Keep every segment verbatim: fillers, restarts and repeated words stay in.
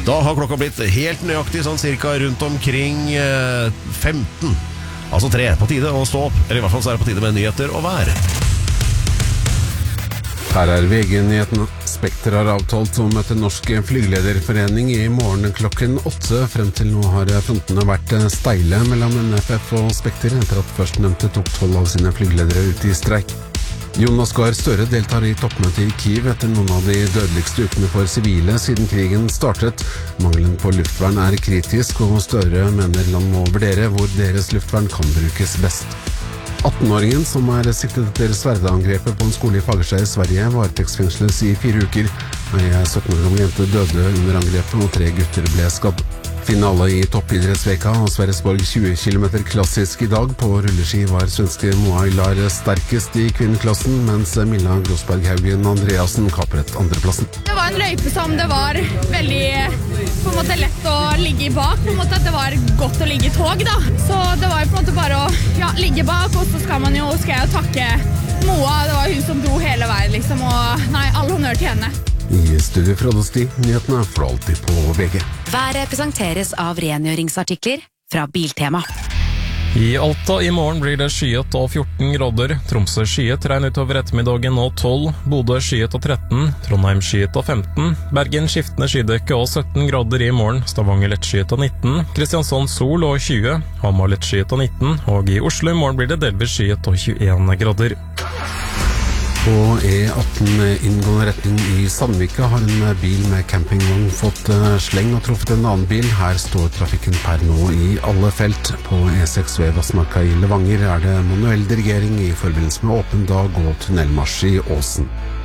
Da har klokka blitt helt nøyaktig sånn cirka rundt omkring eh, femten. Altså tre, på tide å stå opp. Eller i hvert fall så er det på tide med nyheter og vær. Her er V G-nyhetene. Spekter har avtalt å møte Norsk Flygelederforening i morgen klokken åtte. Frem til nå har frontene vært steile mellom N F F og Spekter etter at førstnevnte tok tolv av sine flygeledere ut i streik. Jonas Gahr Støre deltar i toppmøtet i Kiev etter noen av de dødeligste ukene for sivile siden krigen startet. Mangelen på luftvern er kritisk, og Støre mener land må vurdere hvor deres luftvern kan brukes best. atten-åringen som er siktet etter sverdeangrepet på en skole i Fagerstad i Sverige varetektsfengsles i fire uker. Ei sytten år gammel jente døde under angrepet, og tre gutter ble skadd. Finale i toppidrettsveka og Sverresborg tjue kilometer klassisk i dag. På rulleski var svenske Moa Ilar sterkest i kvinneklassen, mens Milla Grosberg Haugen Andreasen kapret andreplassen. Det var en løype som det var veldig på en måte lett å ligge i bak. På en måte at det var godt å ligge i tog da. Så det var på en måte bare å ja, ligge bak, og så skal man jo, skal jeg jo takke Moa. Det var hun som dro hele veien liksom, og nei, all honnør til henne. I studio fra Dosti, nyhetene for alltid på V G. Været presenteres av rengjøringsartikler fra Biltema. I Alta i morgen blir det skyet og fjorten grader. Tromsø skyet, regn utover ettermiddagen og tolv. Bodø skyet og tretten. Trondheim skyet og femten. Bergen skiftende skydekke og sytten grader i morgen. Stavanger lett skyet og nitten. Kristiansand sol og tjue. Hamar lett skyet og nitten. Og i Oslo i morgen blir det delvis skyet og tjueen grader. På E atten inngående retning i Sandvika har en bil med campingvogn fått sleng og truffet en annen bil. Her står trafikken per nå i alle felt. På E seks ved Vassmarka i Levanger er det manuell dirigering i forbindelse med åpen dag og tunnelmarsj i Åsen.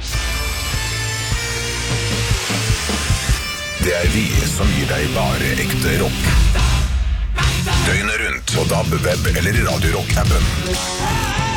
Det er vi som gir deg bare ekte rock. Døgnet rundt på D A B, web eller i Radio Rock-appen.